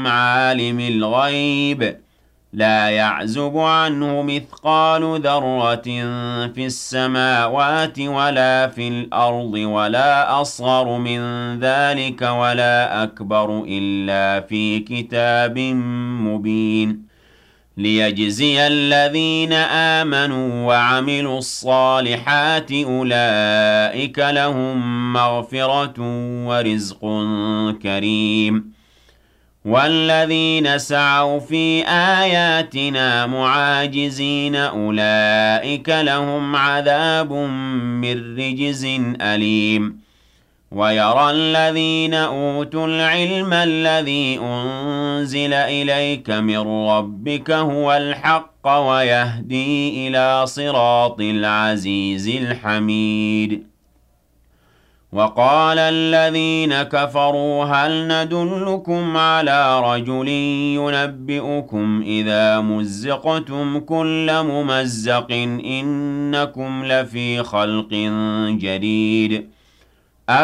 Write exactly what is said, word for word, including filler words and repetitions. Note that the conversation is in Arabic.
ربكم عالم الغيب لا يعزب عنه مثقال ذرة في السماوات ولا في الأرض ولا أصغر من ذلك ولا أكبر إلا في كتاب مبين ليجزي الذين آمنوا وعملوا الصالحات أولئك لهم مغفرة ورزق كريم والذين سعوا في آياتنا معاجزين أولئك لهم عذاب من رجز أليم ويرى الذين أوتوا العلم الذي أنزل إليك من ربك هو الحق ويهدي إلى صراط العزيز الحميد وقال الذين كفروا هل ندلكم على رجل ينبئكم إذا مزقتم كل ممزق إنكم لفي خلق جديد